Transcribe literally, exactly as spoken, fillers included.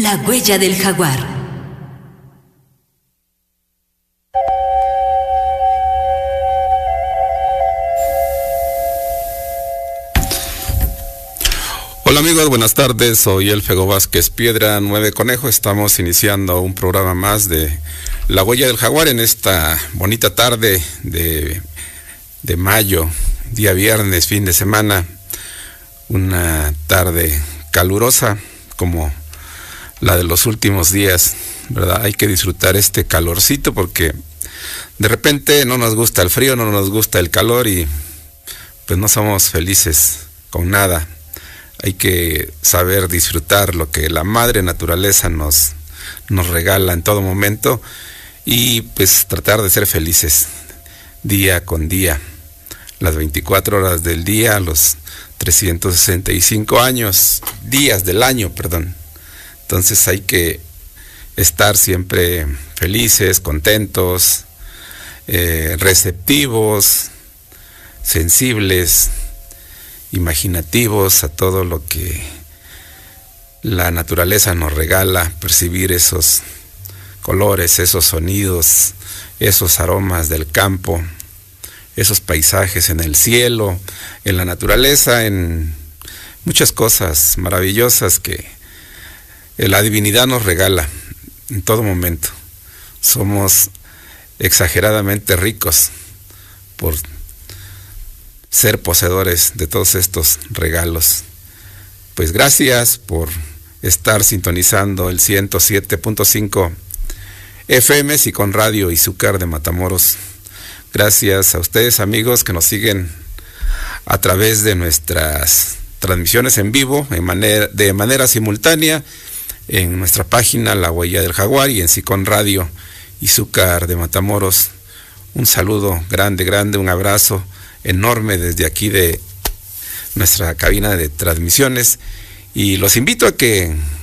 La huella del jaguar. Hola amigos, buenas tardes, soy el Fego Vázquez Piedra, Nueve Conejo. Estamos iniciando un programa más de La Huella del Jaguar en esta bonita tarde de, de mayo, día viernes, fin de semana. Una tarde calurosa como la de los últimos días, ¿verdad? Hay que disfrutar este calorcito porque de repente no nos gusta el frío, no nos gusta el calor y pues no somos felices con nada. Hay que saber disfrutar lo que la madre naturaleza nos, nos regala en todo momento y pues tratar de ser felices día con día, las veinticuatro horas del día, los trescientos sesenta y cinco años, días del año, perdón. Entonces hay que estar siempre felices, contentos, eh, receptivos, sensibles, imaginativos a todo lo que la naturaleza nos regala, percibir esos colores, esos sonidos, esos aromas del campo, esos paisajes en el cielo, en la naturaleza, en muchas cosas maravillosas que la divinidad nos regala en todo momento. Somos exageradamente ricos por ser poseedores de todos estos regalos. Pues gracias por estar sintonizando el ciento siete punto cinco F M y con Radio Izúcar de Matamoros. Gracias a ustedes amigos que nos siguen a través de nuestras transmisiones en vivo, en manera, de manera simultánea, en nuestra página La Huella del Jaguar y en Sicón Radio Izúcar de Matamoros. Un saludo grande, grande, un abrazo enorme desde aquí de nuestra cabina de transmisiones y los invito a que